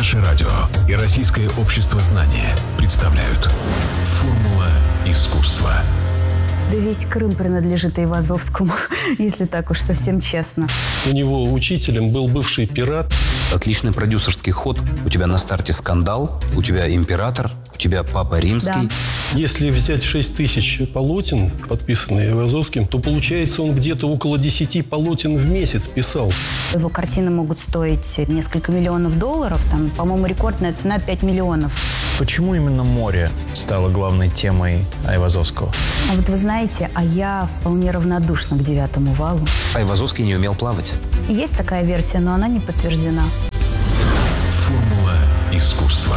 Наше радио и Российское общество знания представляют «Формула искусства». Да весь Крым принадлежит Айвазовскому, если так уж совсем честно. У него учителем был бывший пират. Отличный продюсерский ход. У тебя на старте скандал, у тебя император, у тебя папа римский. Да. Если взять 6000 полотен, подписанные Айвазовским, то получается, он где-то около 10 полотен в месяц писал. Его картины могут стоить несколько миллионов долларов. Там, по-моему, рекордная цена 5 миллионов. Почему именно море стало главной темой Айвазовского? А вот вы знаете, я вполне равнодушна к 9-му валу. Айвазовский не умел плавать. Есть такая версия, но она не подтверждена. «Формула искусства».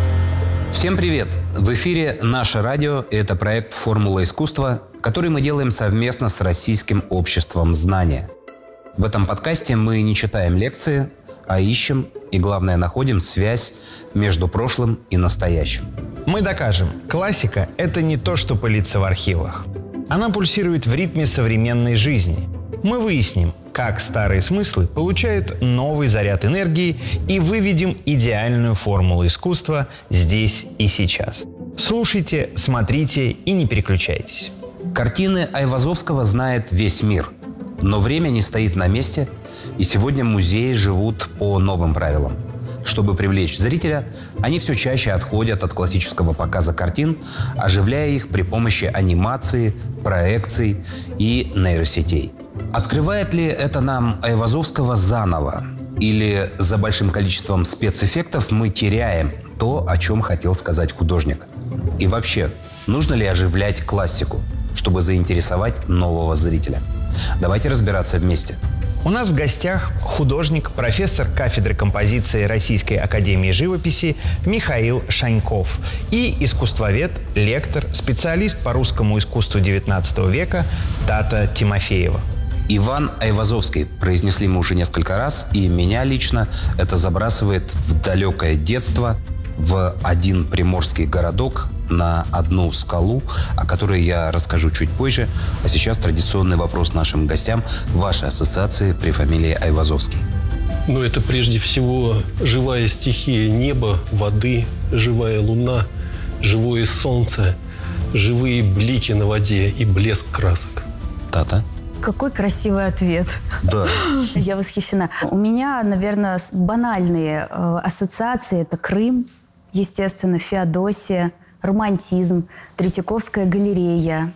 Всем привет! В эфире «Наше радио» – это проект «Формула искусства», который мы делаем совместно с Российским обществом знания. В этом подкасте мы не читаем лекции, а ищем и, главное, находим связь между прошлым и настоящим. Мы докажем, классика – это не то, что пылится в архивах. Она пульсирует в ритме современной жизни. Мы выясним, как старые смыслы получают новый заряд энергии и выведем идеальную формулу искусства здесь и сейчас. Слушайте, смотрите и не переключайтесь. Картины Айвазовского знает весь мир. Но время не стоит на месте, и сегодня музеи живут по новым правилам. Чтобы привлечь зрителя, они все чаще отходят от классического показа картин, оживляя их при помощи анимации, проекций и нейросетей. Открывает ли это нам Айвазовского заново? Или за большим количеством спецэффектов мы теряем то, о чем хотел сказать художник? И вообще, нужно ли оживлять классику, чтобы заинтересовать нового зрителя? Давайте разбираться вместе. У нас в гостях художник, профессор кафедры композиции Российской академии живописи Михаил Шаньков и искусствовед, лектор, специалист по русскому искусству XIX века Тата Тимофеева. Иван Айвазовский произнесли мы уже несколько раз, и меня лично это забрасывает в далекое детство, в один приморский городок, на одну скалу, о которой я расскажу чуть позже. А сейчас традиционный вопрос нашим гостям. Ваши ассоциации при фамилии Айвазовский? Ну, это прежде всего живая стихия неба, воды, живая луна, живое солнце, живые блики на воде и блеск красок. Тата? Какой красивый ответ. Да. Я восхищена. У меня, наверное, банальные ассоциации. Это Крым, естественно, Феодосия, романтизм, Третьяковская галерея,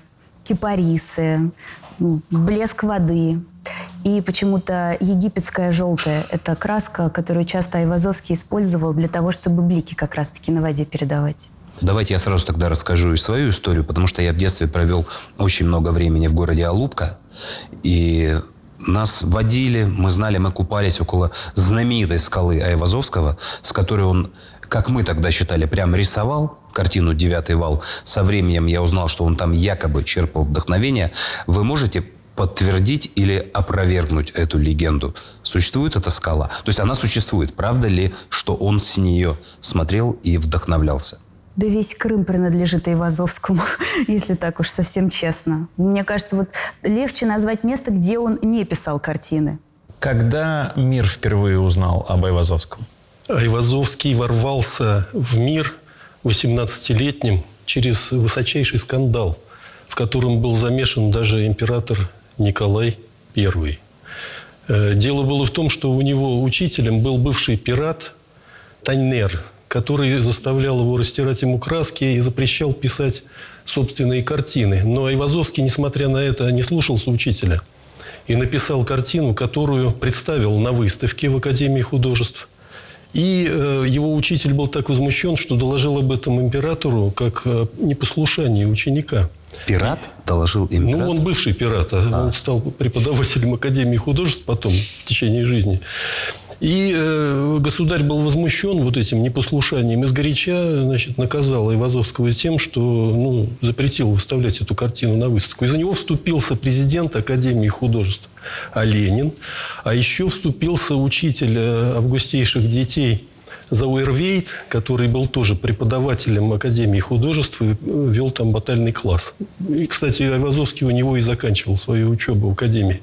кипарисы, блеск воды. И почему-то египетская желтая – это краска, которую часто Айвазовский использовал для того, чтобы блики как раз-таки на воде передавать. Давайте я сразу тогда расскажу и свою историю, потому что я в детстве провел очень много времени в городе Алупка. И нас водили, мы знали, мы купались около знаменитой скалы Айвазовского, с которой он, как мы тогда считали, прям рисовал картину «Девятый вал». Со временем я узнал, что он там якобы черпал вдохновение. Вы можете подтвердить или опровергнуть эту легенду? Существует эта скала? То есть она существует. Правда ли, что он с нее смотрел и вдохновлялся? Да весь Крым принадлежит Айвазовскому, если так уж совсем честно. Мне кажется, вот легче назвать место, где он не писал картины. Когда мир впервые узнал об Айвазовском? Айвазовский ворвался в мир 18-летним через высочайший скандал, в котором был замешан даже император Николай I. Дело было в том, что у него учителем был бывший пират Таннер, который заставлял его растирать ему краски и запрещал писать собственные картины. Но Айвазовский, несмотря на это, не слушался учителя и написал картину, которую представил на выставке в Академии художеств. И его учитель был так возмущен, что доложил об этом императору как непослушание ученика. Пират доложил императору? Ну, он бывший пират. Он стал преподавателем Академии художеств потом, в течение жизни. И государь был возмущен вот этим непослушанием и сгоряча, значит, наказал Айвазовского тем, что запретил выставлять эту картину на выставку. И за него вступился президент Академии художеств Ленин, а еще вступился учитель августейших детей Зауэрвейт, который был тоже преподавателем Академии художеств, и вел там батальный класс. И, кстати, Айвазовский у него и заканчивал свою учебу в Академии.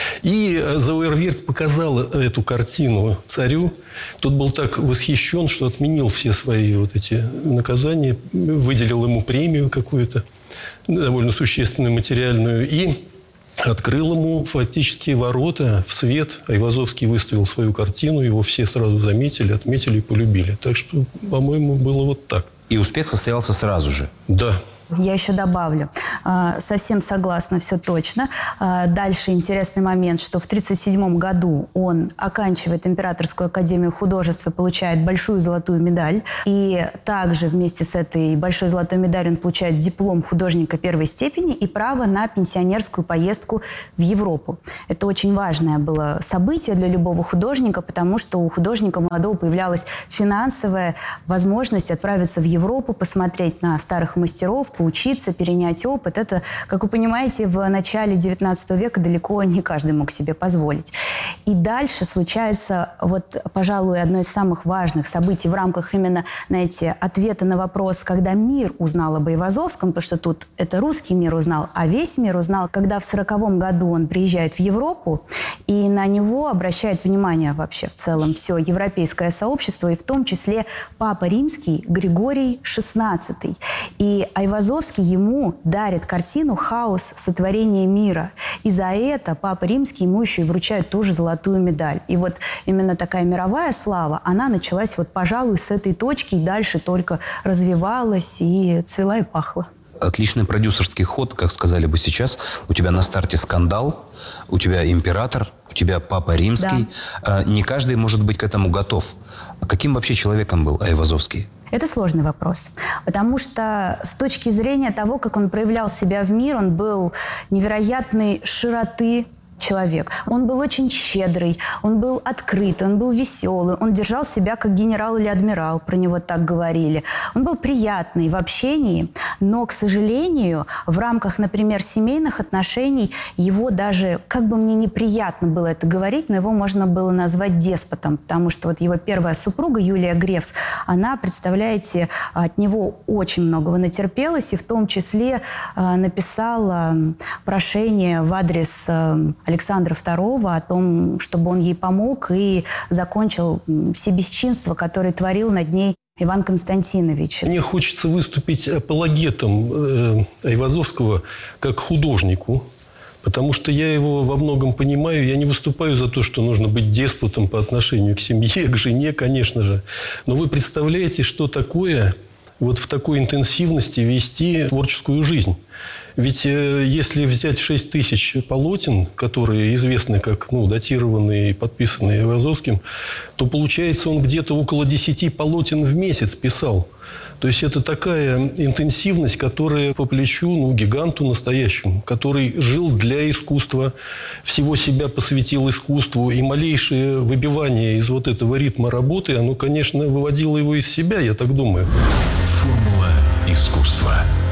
И Зауэрвейт показал эту картину царю. Тот был так восхищен, что отменил все свои вот эти наказания, выделил ему премию какую-то, довольно существенную, материальную, и открыл ему фактически ворота в свет. Айвазовский выставил свою картину, его все сразу заметили, отметили и полюбили. Так что, по-моему, было вот так. И успех состоялся сразу же? Да. Я еще добавлю. Совсем согласна, все точно. Дальше интересный момент, что в 1937 году он оканчивает Императорскую академию художеств и получает большую золотую медаль. И также вместе с этой большой золотой медалью он получает диплом художника первой степени и право на пенсионерскую поездку в Европу. Это очень важное было событие для любого художника, потому что у художника молодого появлялась финансовая возможность отправиться в Европу, посмотреть на старых мастеров, поучиться, перенять опыт. Это, как вы понимаете, в начале XIX века далеко не каждый мог себе позволить. И дальше случается, вот, пожалуй, одно из самых важных событий в рамках именно, знаете, ответа на вопрос, когда мир узнал об Айвазовском, потому что тут это русский мир узнал, а весь мир узнал, когда в 1940 году он приезжает в Европу, и на него обращает внимание вообще в целом все европейское сообщество, и в том числе Папа Римский Григорий XVI. И Айвазовский ему дарит картину «Хаос. Сотворение мира». И за это Папа Римский ему еще и вручает ту же золотую медаль. И вот именно такая мировая слава, она началась вот, пожалуй, с этой точки, и дальше только развивалась и цвела и пахла. Отличный продюсерский ход, как сказали бы сейчас. У тебя на старте скандал, у тебя император, у тебя Папа Римский. Да. Не каждый может быть к этому готов. Каким вообще человеком был Айвазовский? Это сложный вопрос, потому что с точки зрения того, как он проявлял себя в мир, он был невероятной широты человек. Он был очень щедрый, он был открытый, он был веселый, он держал себя как генерал или адмирал, про него так говорили. Он был приятный в общении, но, к сожалению, в рамках, например, семейных отношений его даже, как бы мне неприятно было это говорить, но его можно было назвать деспотом, потому что вот его первая супруга Юлия Гревс, она, представляете, от него очень многого натерпелась, и в том числе написала прошение в адрес Александра II о том, чтобы он ей помог и закончил все бесчинства, которые творил над ней Иван Константинович. Мне хочется выступить апологетом Айвазовского как художнику, потому что я его во многом понимаю. Я не выступаю за то, что нужно быть деспотом по отношению к семье, к жене, конечно же. Но вы представляете, что такое вот в такой интенсивности вести творческую жизнь. Ведь если взять 6 тысяч полотен, которые известны как датированные и подписанные Айвазовским, то получается он где-то около 10 полотен в месяц писал. То есть это такая интенсивность, которая по плечу гиганту настоящему, который жил для искусства, всего себя посвятил искусству. И малейшее выбивание из вот этого ритма работы, оно, конечно, выводило его из себя, я так думаю. Формула искусства.